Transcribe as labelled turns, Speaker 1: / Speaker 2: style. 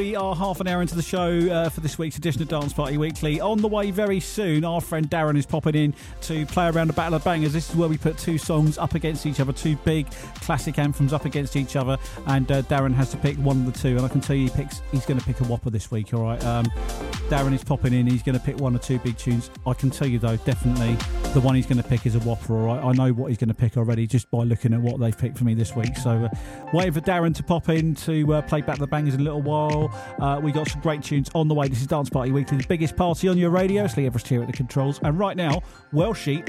Speaker 1: We are half an hour into the show for this week's edition of Dance Party Weekly. On the way very soon, our friend Darren is popping in to play around a Battle of Bangers. This is where we put two songs up against each other, two big classic anthems up against each other, and Darren has to pick one of the two. And I can tell you he's going to pick a whopper this week, all right? Darren is popping in. He's going to pick one or two big tunes. I can tell you, though, definitely the one he's going to pick is a whopper, all right? I know what he's going to pick already just by looking at what they've picked for me this week. So waiting for Darren to pop in to play Battle of Bangers in a little while. We got some great tunes on the way. This is Dance Party Weekly, the biggest party on your radio. It's Lee Everest here at the controls. And right now, Welshie